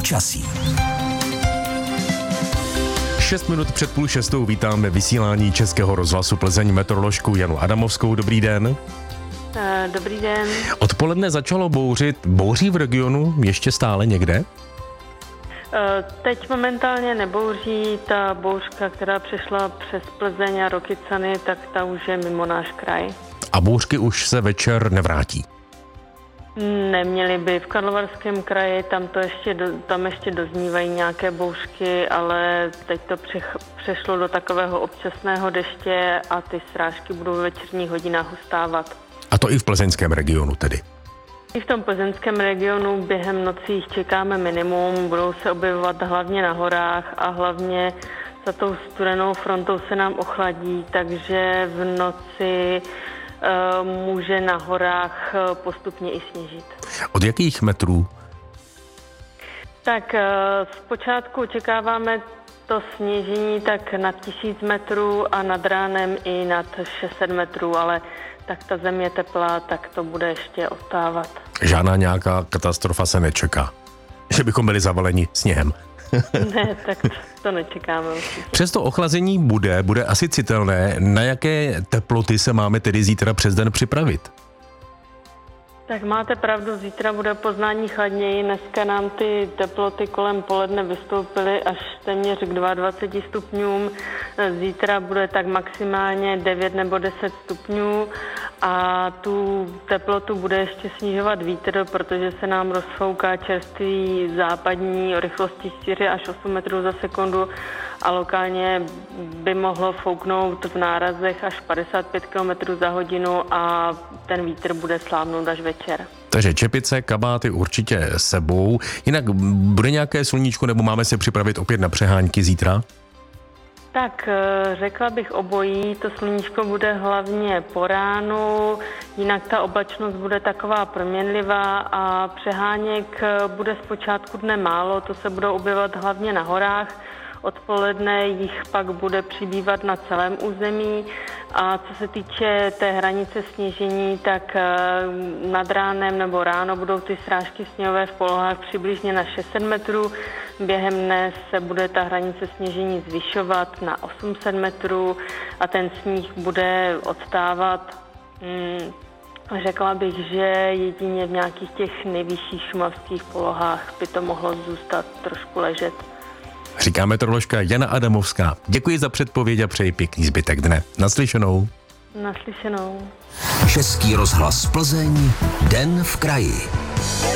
Počasí. 6 minut před 5:30 vítám ve vysílání Českého rozhlasu Plzeň meteoroložku Janu Adamovskou. Dobrý den. Dobrý den. Odpoledne začalo bouřit. Bouří v regionu ještě stále někde? Teď momentálně nebouří. Ta bouřka, která přešla přes Plzeň a Rokycany, tak ta už je mimo náš kraj. A bouřky už se večer nevrátí? Neměly by. V Karlovarském kraji tam ještě doznívají nějaké bouřky, ale teď to přešlo do takového občasného deště a ty srážky budou ve večerních hodinách ustávat. A to i v plzeňském regionu tedy? I v tom plzeňském regionu během nocí čekáme minimum, budou se objevovat hlavně na horách a hlavně za tou studenou frontou se nám ochladí, takže v noci může na horách postupně i sněžit. Od jakých metrů? Tak zpočátku očekáváme to sněžení tak nad 1000 metrů a nad ránem i nad 600 metrů, ale tak ta země je teplá, tak to bude ještě ostávat. Žádná nějaká katastrofa se nečeká, že bychom byli zavaleni sněhem. Ne, tak to nečekáme určitě. Přesto ochlazení bude asi citelné. Na jaké teploty se máme tedy zítra přes den připravit? Tak máte pravdu, zítra bude poznání chladněji. Dneska nám ty teploty kolem poledne vystoupily až téměř k 22 stupňům. Zítra bude tak maximálně 9 nebo 10 stupňů a tu teplotu bude ještě snižovat vítr, protože se nám rozfouká čerstvý západní o rychlosti 4 až 8 metrů za sekundu a lokálně by mohlo fouknout v nárazech až 55 km za hodinu a ten vítr bude slábnout až večer. Takže čepice, kabáty určitě sebou. Jinak bude nějaké sluníčko nebo máme se připravit opět na přehánky zítra? Tak řekla bych obojí, to sluníčko bude hlavně po ránu, jinak ta oblačnost bude taková proměnlivá a přeháněk bude zpočátku dne málo, to se budou objevovat hlavně na horách. Odpoledne jich pak bude přibývat na celém území a co se týče té hranice sněžení, tak nad ránem nebo ráno budou ty srážky sněhové v polohách přibližně na 600 metrů. Během dne se bude ta hranice sněžení zvyšovat na 800 metrů a ten sníh bude odstávat. Řekla bych, že jedině v nějakých těch nejvyšších šumavských polohách by to mohlo zůstat trošku ležet. Říká meteoroložka Jana Adamovská. Děkuji za předpověď a přeji pěkný zbytek dne. Naslyšenou. Naslyšenou. Český rozhlas Plzeň, den v kraji.